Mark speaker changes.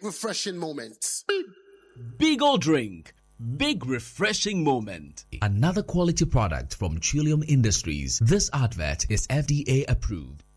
Speaker 1: refreshing moment.
Speaker 2: Beagle Drink. Big refreshing moment.
Speaker 3: Another quality product from Trillium Industries. This advert is FDA approved.